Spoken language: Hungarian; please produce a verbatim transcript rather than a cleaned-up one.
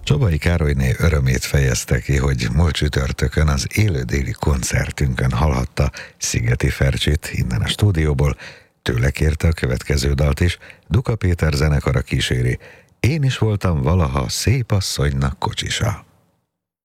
Csobai Károlyné örömét fejezte ki, hogy múlt csütörtökön az élődéli koncertünkön hallhatta Szigeti Fercsit innen a stúdióból. Tőle kérte a következő dalt is, Duka Péter zenekara kíséri. Én is voltam valaha szép asszonynak kocsisa.